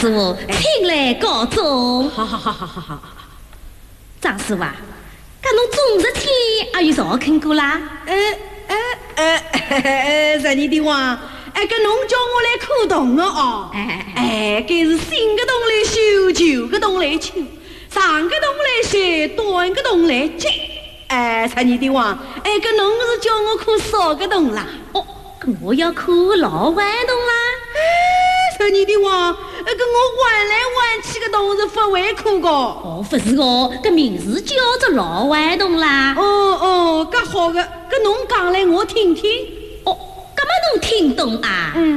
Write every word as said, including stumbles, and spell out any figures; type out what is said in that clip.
师傅，请来告状。 好好好好好好。 张师傅啊，搿侬中日天也有少看过啦？ 呃呃呃呃，十年的话，哎，搿侬叫我来看洞的哦。 哎哎，搿是新个洞来修，旧个洞来修，长个洞来修，短个洞来接。哎，十年的话，哎，搿侬是叫我看少个洞啦？ 哦，搿我要看老顽童啦。 哎，十年的话，呃，搿我弯来弯去个洞是不会看个。 哦，不是哦，搿名字叫做老顽童啦。 哦哦，搿好个，搿侬讲来我听听。 哦，搿么侬听懂啊？ 嗯。